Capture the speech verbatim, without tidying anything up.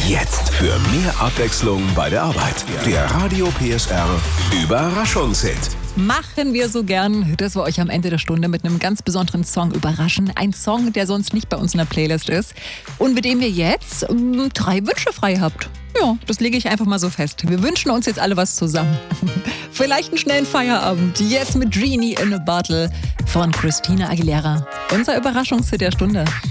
Jetzt für mehr Abwechslung bei der Arbeit. Der Radio P S R Überraschungshit. Machen wir so gern, dass wir euch am Ende der Stunde mit einem ganz besonderen Song überraschen. Ein Song, der sonst nicht bei uns in der Playlist ist und mit dem ihr jetzt ähm, drei Wünsche frei habt. Ja, das lege ich einfach mal so fest. Wir wünschen uns jetzt alle was zusammen. Vielleicht einen schnellen Feierabend. Jetzt mit Genie in a Bottle von Christina Aguilera. Unser Überraschungshit der Stunde.